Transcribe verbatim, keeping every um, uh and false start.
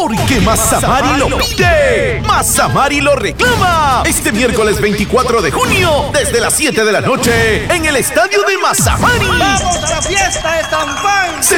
Porque Mazamari lo pide, Mazamari lo reclama. Este miércoles veinticuatro de junio, desde las siete de la noche, en el estadio de Mazamari. ¡Vamos a la fiesta de San Juan!